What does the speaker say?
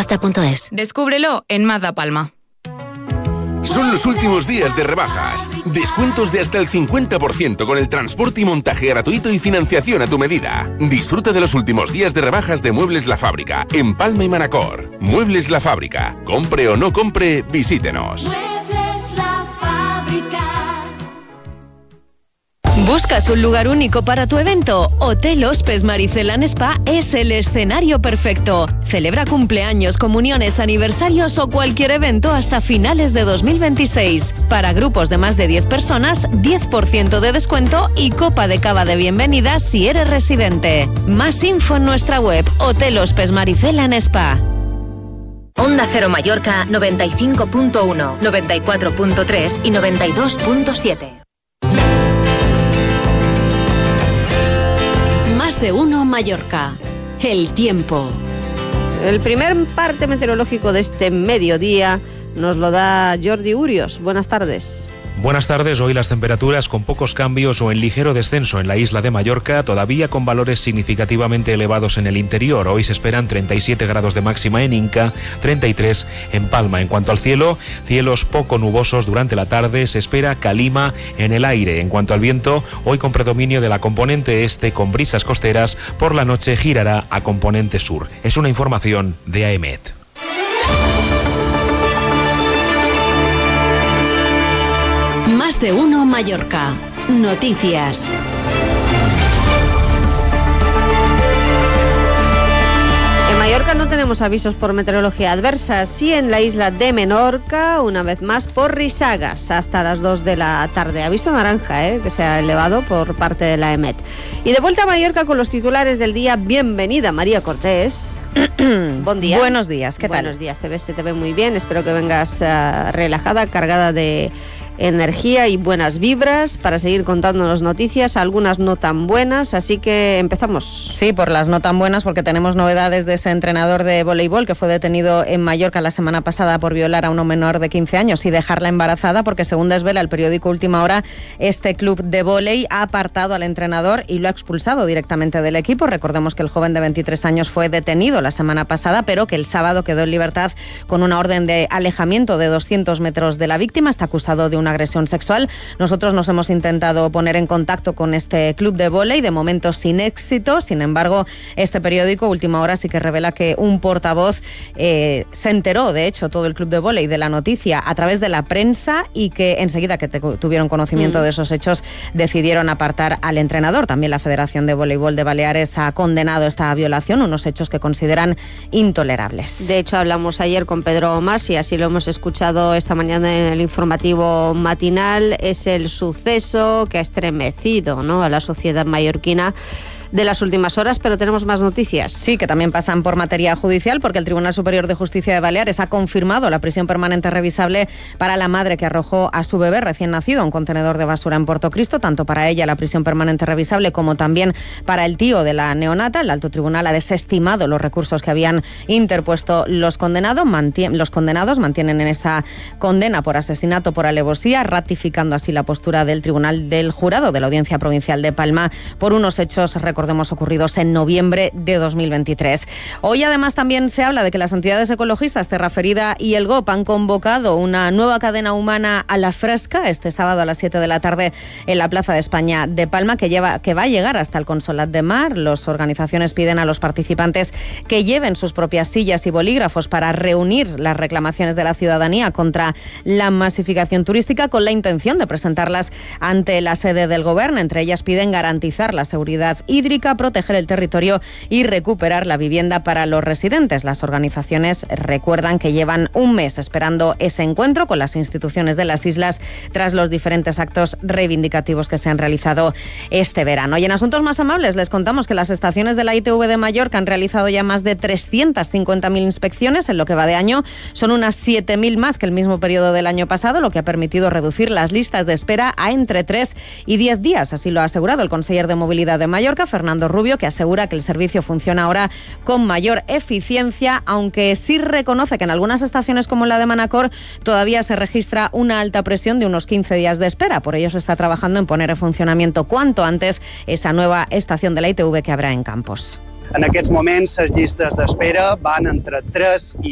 Mazda.es. Descúbrelo en Mazda Palma. Son los últimos días de rebajas. Descuentos de hasta el 50% con el transporte y montaje gratuito y financiación a tu medida. Disfruta de los últimos días de rebajas de Muebles La Fábrica en Palma y Manacor. Muebles La Fábrica. Compre o no compre, visítenos. ¿Buscas un lugar único para tu evento? Hotel Hospes Maricelán Spa es el escenario perfecto. Celebra cumpleaños, comuniones, aniversarios o cualquier evento hasta finales de 2026. Para grupos de más de 10 personas, 10% de descuento y copa de cava de bienvenida si eres residente. Más info en nuestra web, Hotel Hospes Maricelán Spa. Onda Cero Mallorca 95.1, 94.3 y 92.7. Más de uno Mallorca. El tiempo. El primer parte meteorológico de este mediodía nos lo da Jordi Urios. Buenas tardes. Buenas tardes. Hoy las temperaturas con pocos cambios o en ligero descenso en la isla de Mallorca, todavía con valores significativamente elevados en el interior. Hoy se esperan 37 grados de máxima en Inca, 33 en Palma. En cuanto al cielo, cielos poco nubosos durante la tarde, se espera calima en el aire. En cuanto al viento, hoy con predominio de la componente este con brisas costeras, por la noche girará a componente sur. Es una información de AEMET. Más de uno Mallorca. Noticias. En Mallorca no tenemos avisos por meteorología adversa, sí en la isla de Menorca, una vez más por risagas hasta las 2 de la tarde. Aviso naranja, que se ha elevado por parte de la EMET. Y de vuelta a Mallorca con los titulares del día. Bienvenida, María Cortés. Buen día. Buenos días, ¿qué tal? Buenos días, se te ve muy bien. Espero que vengas relajada, cargada de energía y buenas vibras para seguir contándonos noticias, algunas no tan buenas, así que empezamos. Sí, por las no tan buenas, porque tenemos novedades de ese entrenador de voleibol que fue detenido en Mallorca la semana pasada por violar a una menor de 15 años y dejarla embarazada, porque según desvela el periódico Última Hora, este club de vóley ha apartado al entrenador y lo ha expulsado directamente del equipo. Recordemos que el joven de 23 años fue detenido la semana pasada, pero que el sábado quedó en libertad con una orden de alejamiento de 200 metros de la víctima. Está acusado de una agresión sexual. Nosotros nos hemos intentado poner en contacto con este club de vóley, de momento sin éxito. Sin embargo, este periódico Última Hora sí que revela que un portavoz se enteró, de hecho, todo el club de vóley de la noticia a través de la prensa, y que enseguida que tuvieron conocimiento de esos hechos decidieron apartar al entrenador. También la Federación de Voleibol de Baleares ha condenado esta violación, unos hechos que consideran intolerables. De hecho, hablamos ayer con Pedro Masi, así lo hemos escuchado esta mañana en el informativo matinal. Es el suceso que ha estremecido, ¿no?, a la sociedad mallorquina de las últimas horas, pero tenemos más noticias. Sí, que también pasan por materia judicial, porque el Tribunal Superior de Justicia de Baleares ha confirmado la prisión permanente revisable para la madre que arrojó a su bebé recién nacido a un contenedor de basura en Portocristo. Tanto para ella la prisión permanente revisable como también para el tío de la neonata. El Alto Tribunal ha desestimado los recursos que habían interpuesto los condenados. Los condenados mantienen en esa condena por asesinato por alevosía, ratificando así la postura del Tribunal del Jurado de la Audiencia Provincial de Palma por unos hechos, recordemos, ocurridos en noviembre de 2023. Hoy además también se habla de que las entidades ecologistas Terra Ferida y el GOP han convocado una nueva cadena humana a la fresca este sábado a las 7 de la tarde en la Plaza de España de Palma, que va a llegar hasta el Consolat de Mar. Las organizaciones piden a los participantes que lleven sus propias sillas y bolígrafos para reunir las reclamaciones de la ciudadanía contra la masificación turística, con la intención de presentarlas ante la sede del Gobierno. Entre ellas piden garantizar la seguridad hídrica, proteger el territorio y recuperar la vivienda para los residentes. Las organizaciones recuerdan que llevan un mes esperando ese encuentro con las instituciones de las islas tras los diferentes actos reivindicativos que se han realizado este verano. Y en asuntos más amables les contamos que las estaciones de la ITV de Mallorca han realizado ya más de 350.000 inspecciones en lo que va de año. Son unas 7.000 más que el mismo periodo del año pasado, lo que ha permitido reducir las listas de espera a entre 3 y 10 días. Así lo ha asegurado el conseller de Movilidad de Mallorca, Fernando Rubio, que asegura que el servicio funciona ahora con mayor eficiencia, aunque sí reconoce que en algunas estaciones como la de Manacor todavía se registra una alta presión de unos 15 días de espera. Por ello se está trabajando en poner en funcionamiento cuanto antes esa nueva estación de la ITV que habrá en Campos. En aquests moments les llistes d'espera van entre 3 i